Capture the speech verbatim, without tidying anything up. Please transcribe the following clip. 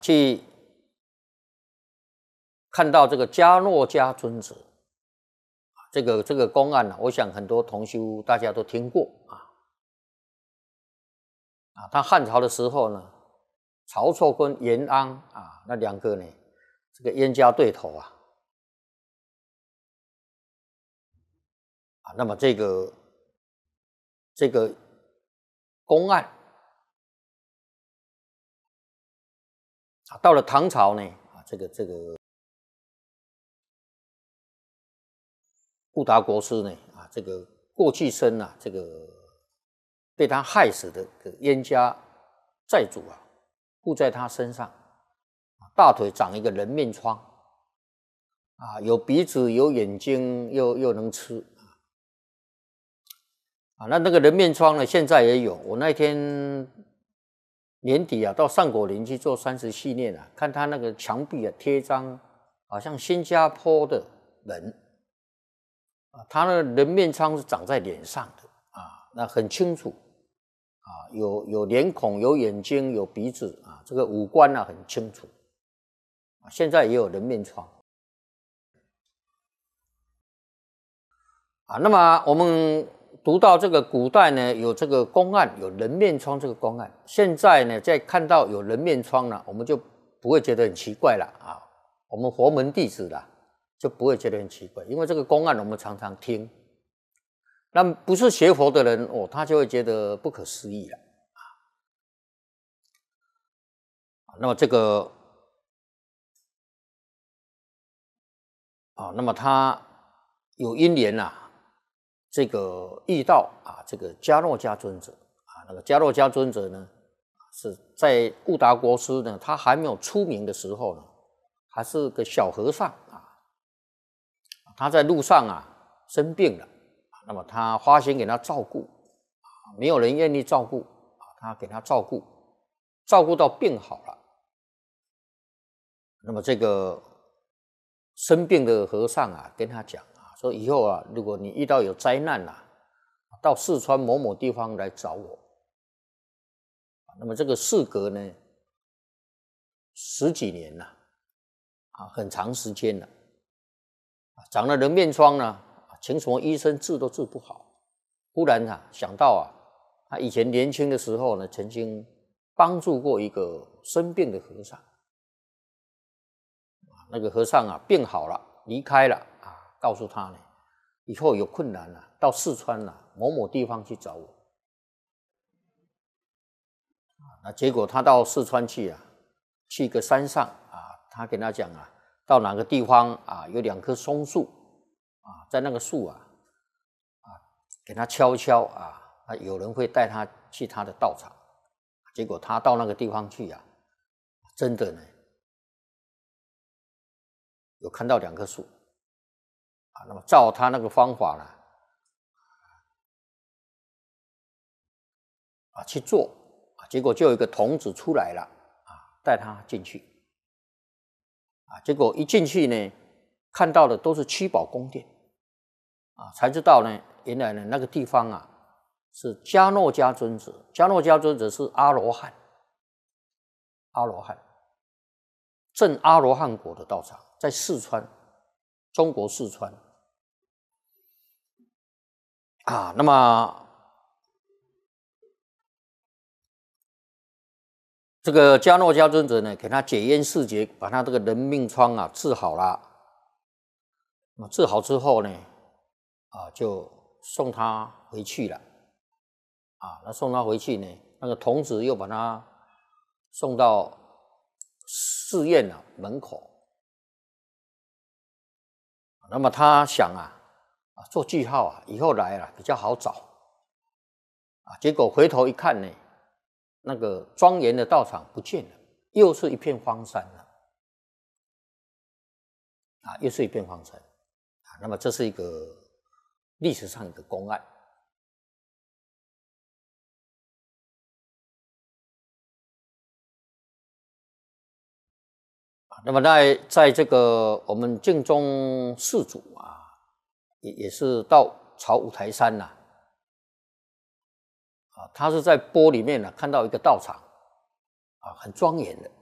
去看到这个迦诺迦尊者，这个这个公案呢、啊，我想很多同修大家都听过啊。啊，他汉朝的时候呢，曹错跟严安啊，那两个呢，这个冤家对头啊。啊，那么这个这个公案啊，到了唐朝呢，啊，这个这个布达国师呢，啊，这个过去生啊，这个被他害死的这个冤家债主啊，附在他身上，大腿长一个人面疮，啊，有鼻子，有眼睛，又又能吃。啊，那那个人面疮呢，现在也有。我那天年底啊，到上果林去做三十系列啊，看他那个墙壁啊贴张，好像新加坡的人啊，他的人面疮是长在脸上的啊，那很清楚啊，有有脸孔，有眼睛，有鼻子啊，这个五官啊很清楚啊。现在也有人面疮啊。那么我们读到这个古代呢，有这个公案，有人面疮这个公案。现在呢，再看到有人面疮呢，我们就不会觉得很奇怪了啊。我们佛门弟子啦，就不会觉得很奇怪，因为这个公案我们常常听。那不是学佛的人哦，他就会觉得不可思议了啊。那么这个啊，那么他有因缘呐、啊。这个遇到啊，这个迦诺迦尊者啊，那个迦诺迦尊者呢，是在布达国师呢，他还没有出名的时候呢，还是个小和尚啊。他在路上啊生病了，那么他花心给他照顾啊，没有人愿意照顾啊，他给他照顾，照顾到病好了。那么这个生病的和尚啊，跟他讲。说以后啊，如果你遇到有灾难啊，到四川某某地方来找我。那么这个事隔呢十几年了啊，很长时间了。长了人面疮呢，请什么医生治都治不好。忽然啊想到啊，他以前年轻的时候呢，曾经帮助过一个生病的和尚。那个和尚啊病好了，离开了。告诉他呢，以后有困难了、啊，到四川了、啊、某某地方去找我。那结果他到四川去啊，去一个山上啊，他跟他讲啊，到哪个地方啊，有两棵松树啊，在那个树啊啊，给他敲敲啊，啊，有人会带他去他的道场。结果他到那个地方去啊，真的呢，有看到两棵树。啊，那么照他那个方法呢，啊去做，啊，结果就有一个童子出来了，啊，带他进去，啊，结果一进去呢，看到的都是七宝宫殿，啊，才知道呢，原来呢那个地方啊是迦诺迦尊者，迦诺迦尊者是阿罗汉，阿罗汉，证阿罗汉果的道场，在四川。中国四川啊，那么这个迦诺迦尊者呢，给他解冤释结，把他这个人命疮啊治好了。那么治好之后呢，啊，就送他回去了。啊，那送他回去呢，那个童子又把他送到寺院啊门口。那么他想啊，啊做记号啊，以后来啊比较好找啊。结果回头一看呢，那个庄严的道场不见了，又是一片荒山了啊，又是一片荒山啊。那么这是一个历史上的公案啊。那么在在这个我们净宗四祖啊，也也是到朝五台山呐、啊。啊，他是在坡里面呢、啊、看到一个道场啊，很庄严的